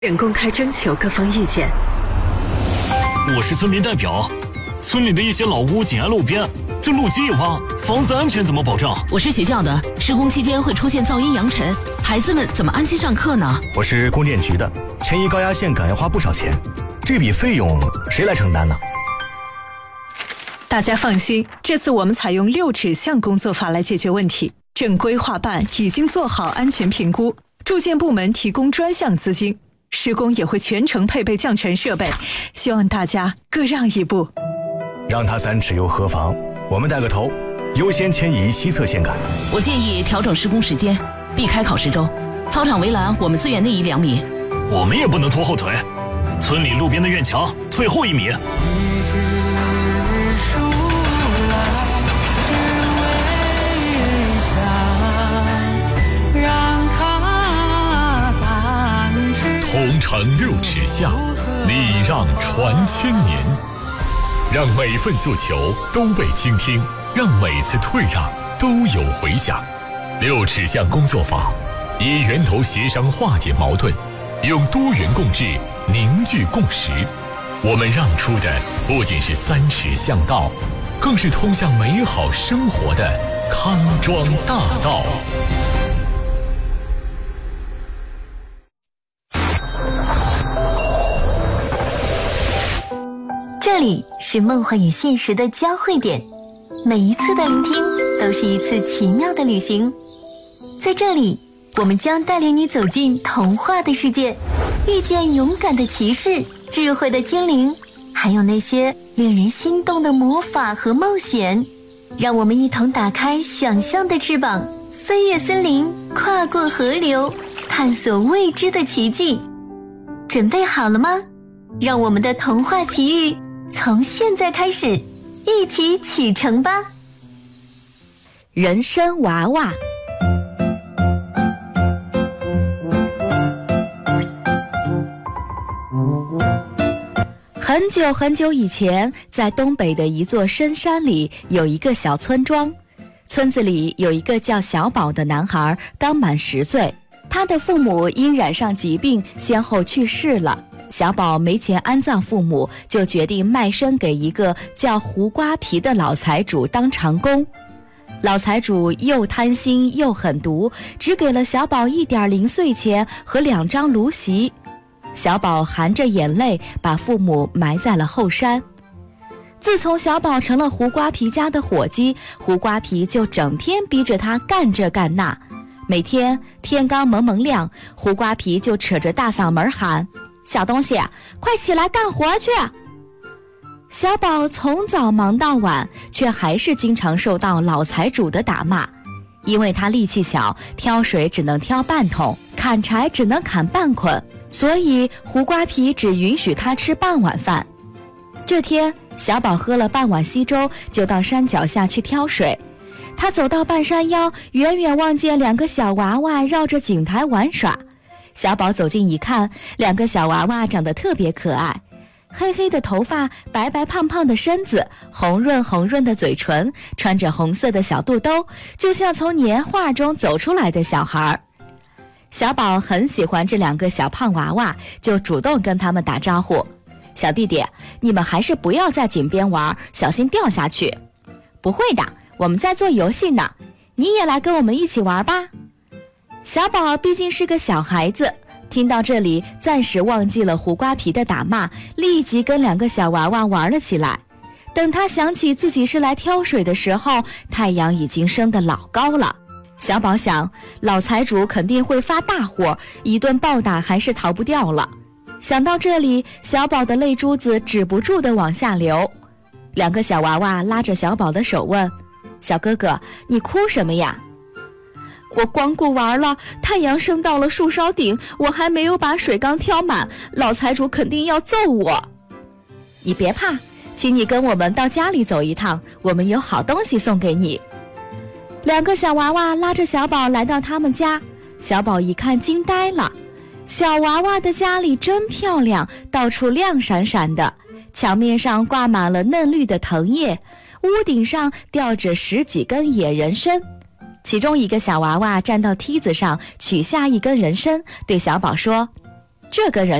人公开征求各方意见。 我是村民代表，村里的一些老屋紧挨路边，这路基一挖，房子安全怎么保障？ 我是学校的，施工期间会出现噪音扬尘，孩子们怎么安心上课呢？ 我是供电局的，迁移高压线杆要花不少钱，这笔费用谁来承担呢？ 大家放心，这次我们采用6指向工作法来解决问题。正规划办已经做好安全评估，住建部门提供专项资金，施工也会全程配备降尘设备，希望大家各让一步。 让他3尺又何妨？我们带个头，优先迁移西侧线杆。 我建议调整施工时间，避开考试周。操场围栏我们资源内移2米。 我们也不能拖后腿，村里路边的院墙退后1米。 同城6尺巷，礼让传千年，让每份诉求都被倾听，让每次退让都有回响。6尺巷工作法，以源头协商化解矛盾，用多元共治凝聚共识。我们让出的不仅是3尺巷道，更是通向美好生活的康庄大道。 这里是梦幻与现实的交汇点，每一次的聆听都是一次奇妙的旅行。在这里，我们将带领你走进童话的世界，遇见勇敢的骑士、智慧的精灵，还有那些令人心动的魔法和冒险。让我们一同打开想象的翅膀，飞越森林，跨过河流，探索未知的奇迹。准备好了吗？让我们的童话奇遇从现在开始，一起启程吧！ 人参娃娃。很久很久以前，在东北的一座深山里，有一个小村庄。村子里有一个叫小宝的男孩，刚满10岁，他的父母因染上疾病，先后去世了。小宝没钱安葬父母，就决定卖身给一个叫胡瓜皮的老财主当长工。老财主又贪心又狠毒，只给了小宝1点零碎钱和2张炉席。小宝含着眼泪把父母埋在了后山。自从小宝成了胡瓜皮家的伙计，胡瓜皮就整天逼着他干这干那。每天天刚蒙蒙亮，胡瓜皮就扯着大嗓门喊：小东西，快起来干活去！小宝从早忙到晚，却还是经常受到老财主的打骂，因为他力气小，挑水只能挑半桶，砍柴只能砍半捆，所以胡瓜皮只允许他吃半碗饭。这天，小宝喝了半碗稀粥，就到山脚下去挑水。他走到半山腰，远远望见2个小娃娃绕着井台玩耍。小宝走近一看，2个小娃娃长得特别可爱，黑黑的头发，白白胖胖的身子，红润红润的嘴唇，穿着红色的小肚兜，就像从年画中走出来的小孩。小宝很喜欢这2个小胖娃娃，就主动跟他们打招呼：小弟弟，你们还是不要在井边玩，小心掉下去。不会的，我们在做游戏呢，你也来跟我们一起玩吧。小宝毕竟是个小孩子，听到这里暂时忘记了胡瓜皮的打骂，立即跟2个小娃娃玩了起来。等他想起自己是来挑水的时候，太阳已经升得老高了。小宝想，老财主肯定会发大火，一顿暴打还是逃不掉了。想到这里，小宝的泪珠子止不住地往下流。2个小娃娃拉着小宝的手问：小哥哥，你哭什么呀？我光顾玩了，太阳升到了树梢顶，我还没有把水缸挑满，老财主肯定要揍我。你别怕，请你跟我们到家里走一趟，我们有好东西送给你。2个小娃娃拉着小宝来到他们家，小宝一看惊呆了。小娃娃的家里真漂亮，到处亮闪闪的，墙面上挂满了嫩绿的藤叶，屋顶上吊着10几根野人参。其中一个小娃娃站到梯子上，取下一根人参，对小宝说： 这个人